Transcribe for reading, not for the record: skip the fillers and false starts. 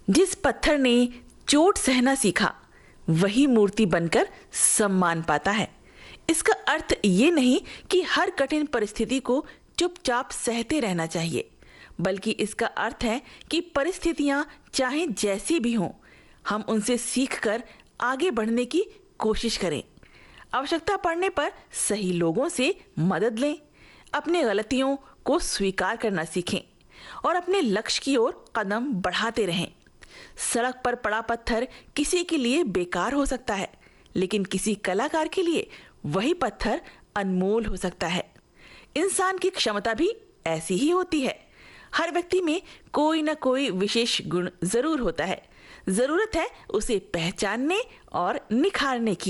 जिस पत्थर ने चोट सहना सीखा वही मूर्ति बनकर सम्मान पाता है। इसका अर्थ ये नहीं कि हर कठिन परिस्थिति को चुपचाप सहते रहना चाहिए, बल्कि इसका अर्थ है कि परिस्थितियां चाहे जैसी भी हों, हम उनसे सीखकर आगे बढ़ने की कोशिश करें। आवश्यकता पड़ने पर सही लोगों से मदद लें, अपनी गलतियों को स्वीकार करना सीखें और अपने लक्ष्य की ओर कदम बढ़ाते रहें। सड़क पर पड़ा पत्थर किसी के लिए बेकार हो सकता है, लेकिन किसी कलाकार के लिए वही पत्थर अनमोल हो सकता है। इंसान की क्षमता भी ऐसी ही होती है। हर व्यक्ति में कोई ना कोई विशेष गुण जरूर होता है। जरूरत है उसे पहचानने और निखारने की।